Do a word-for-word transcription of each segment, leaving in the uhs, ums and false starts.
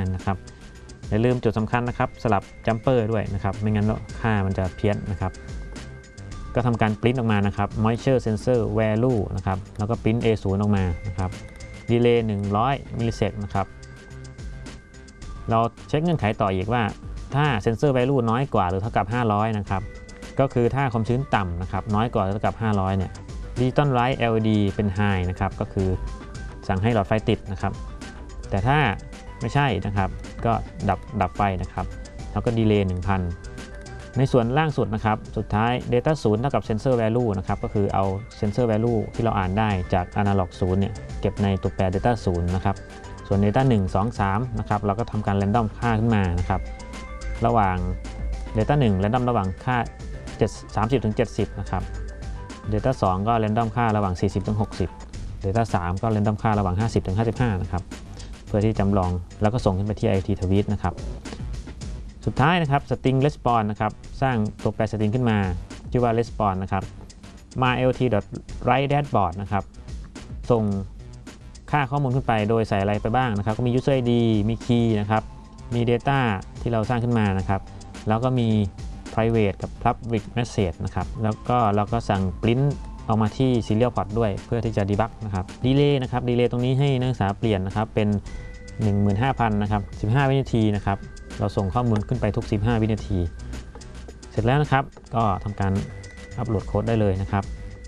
านนะครับอย่าลืมจุดสำคัญนะครับสลับจัมเปอร์ด้วยนะครับไม่งั้นค่ามันจะเพี้ยนนะครับก็ทำการปริ้นออกมานะครับ moisture sensor value นะครับแล้วก็ปริ้น เอ ศูนย์ ออกมานะครับดีเลย์หนึ่งร้อยมิลลิเซกนะครับเราเช็คเงื่อนไขต่ออีกว่าถ้า sensor value น้อยกว่าหรือเท่ากับห้าร้อยนะครับก็คือถ้าความชื้นต่ำนะครับน้อยกว่าหรือเท่ากับห้าร้อยเนี่ย Digital Light แอล อี ดี เป็น High นะครับก็คือสั่งให้หลอดไฟติดนะครับแต่ถ้าไม่ใช่นะครับก็ดับดับไฟนะครับแล้วก็ดีเลย์ หนึ่งพัน ในส่วนล่างสุดนะครับสุดท้าย Data ศูนย์เท่ากับ Sensor Value นะครับก็คือเอา Sensor Value ที่เราอ่านได้จาก Analog ศูนย์เนี่ยเก็บในตัวแปร Data ศูนย์นะครับส่วน Data หนึ่ง สอง สามนะครับเราก็ทำการ Random ค่าขึ้นมานะครับระหว่าง Data หนึ่ง Random ระหว่างค่าสามสิบถึงเจ็ดสิบนะครับ Data สองก็ Random ค่าระหว่างสี่สิบถึงหกสิบ Data สามก็ Random ค่าระหว่างห้าสิบถึงห้าสิบห้านะครับเพื่อที่จำลองแล้วก็ส่งขึ้นไปที่ ไอ โอ ที Tweet นะครับสุดท้ายนะครับ String Response นะครับสร้างตัวแปร String ขึ้นมาชื่อว่า Response นะครับ my.lt.write dashboard นะครับส่งค่าข้อมูลขึ้นไปโดยใส่อะไรไปบ้างนะครับก็มี user ไอ ดี มี key นะครับมี data ที่เราสร้างขึ้นมานะครับแล้วก็มี private กับ public message นะครับแล้วก็เราก็สั่ง print ออกมาที่ serial port ด้วยเพื่อที่จะ debug นะครับ delay นะครับ delay ตรงนี้ให้นักศึกษาเปลี่ยนนะครับเป็น หนึ่งหมื่นห้าพัน นะครับสิบห้าวินาทีนะครับเราส่งข้อมูลขึ้นไปทุกสิบห้าวินาทีเสร็จแล้วนะครับก็ทำการอัปโหลดโค้ดได้เลยนะครับ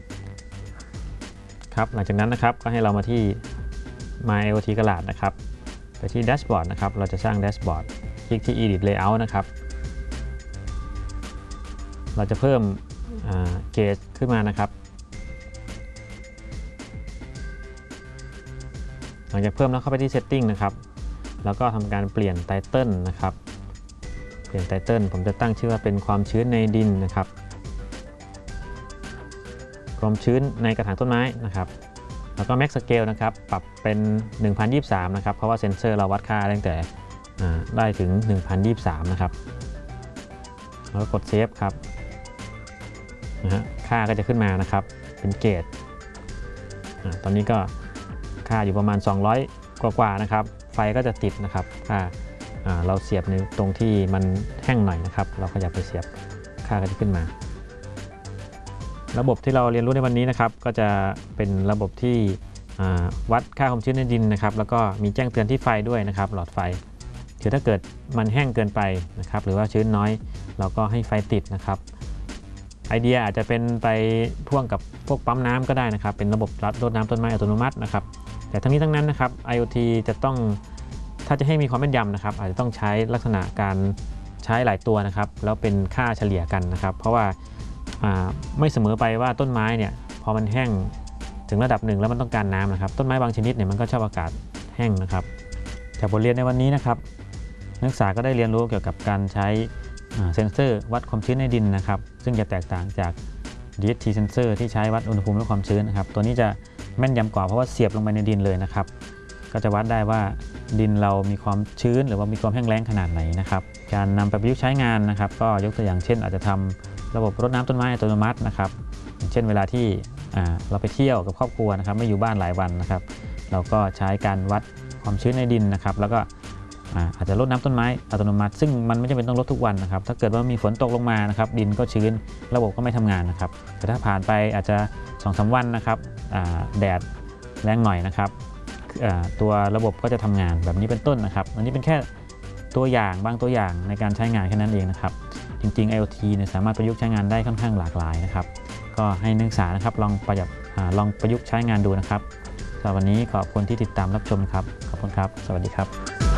ครับหลังจากนั้นนะครับก็ให้เรามาที่ my.iot กระดาษนะครับไปที่ dashboard นะครับเราจะสร้าง dashboard คลิกที่ edit layout นะครับเราจะเพิ่มเกจขึ้นมานะครับหลังจากเพิ่มแล้วเข้าไปที่ setting นะครับแล้วก็ทำการเปลี่ยน title นะครับเปลี่ยน title ผมจะตั้งชื่อว่าเป็นความชื้นในดินนะครับความชื้นในกระถางต้นไม้นะครับแล้วก็ max scale นะครับปรับเป็น หนึ่งพันยี่สิบสาม นะครับเพราะว่าเซ็นเซอร์เราวัดค่าตั้งแต่ได้ถึง หนึ่งพันยี่สิบสาม นะครับแล้วก็กด save ครับนะฮะค่าก็จะขึ้นมานะครับเป็นเกจตอนนี้ก็ค่าอยู่ประมาณสองร้อยกว่าๆนะครับไฟก็จะติดนะครับค่าเราเสียบในตรงที่มันแห้งหน่อยนะครับเราขยับไปเสียบค่าก็จะขึ้นมาระบบที่เราเรียนรู้ในวันนี้นะครับก็จะเป็นระบบที่วัดค่าความชื้นในดินนะครับแล้วก็มีแจ้งเตือนที่ไฟด้วยนะครับหลอดไฟคือถ้าเกิดมันแห้งเกินไปนะครับหรือว่าชื้นน้อยเราก็ให้ไฟติดนะครับไอเดียอาจจะเป็นไปพ่วงกับพวกปั๊มน้ำก็ได้นะครับเป็นระบบรดน้ำต้นไม้อัตโนมัตินะครับแต่ทั้งนี้ทั้งนั้นนะครับ ไอ โอ ที จะต้องถ้าจะให้มีความแม่นยำนะครับอาจจะต้องใช้ลักษณะการใช้หลายตัวนะครับแล้วเป็นค่าเฉลี่ยกันนะครับเพราะว่าไม่เสมอไปว่าต้นไม้เนี่ยพอมันแห้งถึงระดับหนึ่งแล้วมันต้องการน้ำนะครับต้นไม้บางชนิดเนี่ยมันก็ชอบอากาศแห้งนะครับจากบทเรียนในวันนี้นะครับนักศึกษาก็ได้เรียนรู้เกี่ยวกับการใช้เซ็นเซอร์วัดความชื้นในดินนะครับซึ่งจะแตกต่างจาก ดี เอส ที เซนเซอร์ที่ใช้วัดอุณหภูมิและความชื้นนะครับตัวนี้จะแม่นยำกว่าเพราะว่าเสียบลงไปในดินเลยนะครับก็จะวัดได้ว่าดินเรามีความชื้นหรือว่ามีความแห้งแล้งขนาดไหนนะครับการนำไปประยุกต์ใช้งานนะครับก็ยกตัวอย่างเช่นอาจจะทำระบบรดน้ำต้นไม้อัตโนมัตินะครับอย่างเช่นเวลาที่เราไปเที่ยวกับครอบครัวนะครับไม่อยู่บ้านหลายวันนะครับเราก็ใช้การวัดความชื้นในดินนะครับแล้วก็อาจจะรดน้ำต้นไม้อัตโนมัติซึ่งมันไม่จำเป็นต้องรดทุกวันนะครับถ้าเกิดว่ามีฝนตกลงมานะครับดินก็ชื้นระบบก็ไม่ทำงานนะครับแต่ถ้าผ่านไปอาจจะ สองถึงสาม วันนะครับแดดแรงหน่อยนะครับตัวระบบก็จะทำงานแบบนี้เป็นต้นนะครับอันนี้เป็นแค่ตัวอย่างบางตัวอย่างในการใช้งานแค่นั้นเองนะครับจริงๆ ไอ โอ ที เนี่ยสามารถประยุกต์ใช้งานได้ค่อนข้างหลากหลายนะครับก็ให้นักศึกษานะครับลองประยุกต์ลองประยุกต์ใช้งานดูนะครับสำหรับวันนี้ขอบคุณที่ติดตามรับชมครับขอบคุณครับสวัสดีครับ